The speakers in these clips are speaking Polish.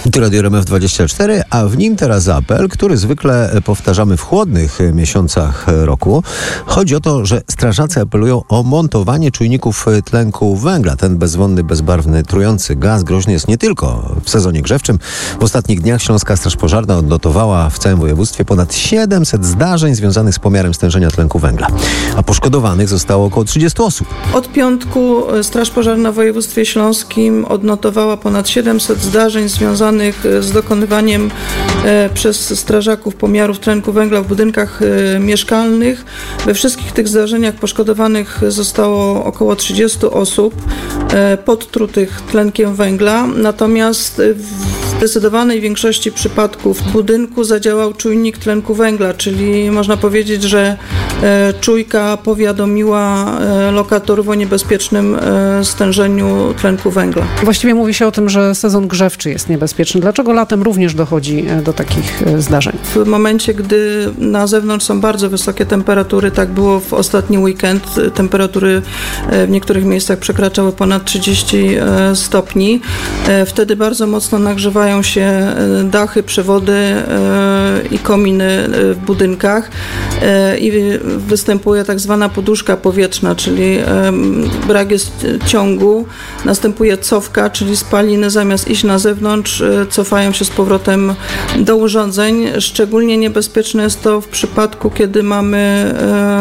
Tu Radio RMF24, a w nim teraz apel, który zwykle powtarzamy w chłodnych miesiącach roku. Chodzi o to, że strażacy apelują o montowanie czujników tlenku węgla. Ten bezwonny, bezbarwny, trujący gaz groźny jest nie tylko w sezonie grzewczym. W ostatnich dniach Śląska Straż Pożarna odnotowała w całym województwie ponad 700 zdarzeń związanych z pomiarem stężenia tlenku węgla, a poszkodowanych zostało około 30 osób. Od piątku Straż Pożarna w województwie śląskim odnotowała ponad 700 zdarzeń związanych z dokonywaniem przez strażaków pomiarów tlenku węgla w budynkach mieszkalnych. We wszystkich tych zdarzeniach poszkodowanych zostało około 30 osób podtrutych tlenkiem węgla. Natomiast w zdecydowanej większości przypadków w budynku zadziałał czujnik tlenku węgla, czyli można powiedzieć, że czujka powiadomiła lokatorów o niebezpiecznym stężeniu tlenku węgla. Właściwie mówi się o tym, że sezon grzewczy jest niebezpieczny. Dlaczego latem również dochodzi do takich zdarzeń? W momencie, gdy na zewnątrz są bardzo wysokie temperatury, tak było w ostatni weekend, temperatury w niektórych miejscach przekraczały ponad 30 stopni. Wtedy bardzo mocno nagrzewają się dachy, przewody i kominy w budynkach i występuje tak zwana poduszka powietrzna, czyli brak jest ciągu, następuje cofka, czyli spaliny zamiast iść na zewnątrz, cofają się z powrotem do urządzeń. Szczególnie niebezpieczne jest to w przypadku, kiedy mamy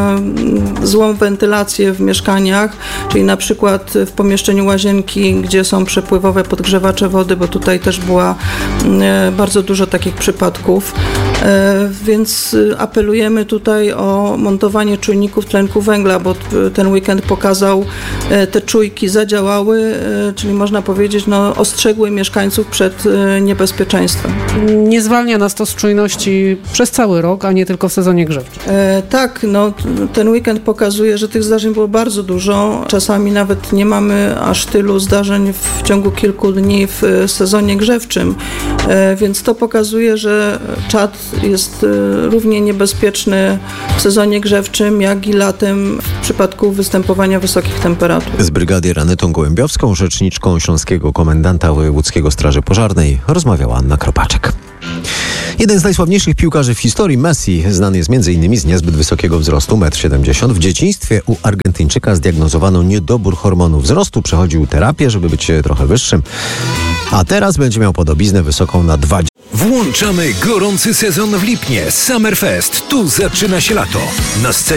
złą wentylację w mieszkaniach, czyli na przykład w pomieszczeniu łazienki, gdzie są przepływowe podgrzewacze wody, bo tutaj też była bardzo dużo takich przypadków. Więc apelujemy tutaj o montowanie czujników tlenku węgla, bo ten weekend pokazał, te czujki zadziałały, czyli można powiedzieć, ostrzegły mieszkańców przed niebezpieczeństwem. Nie zwalnia nas to z czujności przez cały rok, a nie tylko w sezonie grzewczym. Tak, ten weekend pokazuje, że tych zdarzeń było bardzo dużo. Czasami nawet nie mamy aż tylu zdarzeń w ciągu kilku dni w sezonie grzewczym, więc to pokazuje, że czad jest równie niebezpieczny w sezonie grzewczym, jak i latem w przypadku występowania wysokich temperatur. Z brygadier Anetą Gołębiowską, rzeczniczką Śląskiego Komendanta Wojewódzkiego Straży Pożarnej, rozmawiała Anna Kropaczek. Jeden z najsławniejszych piłkarzy w historii, Messi, znany jest m.in. z niezbyt wysokiego wzrostu, 1,70 m. W dzieciństwie u Argentyńczyka zdiagnozowano niedobór hormonu wzrostu, przechodził terapię, żeby być trochę wyższym, a teraz będzie miał podobiznę wysoką na 20. Włączamy gorący sezon w Lipnie. Summerfest. Tu zaczyna się lato. Na scenie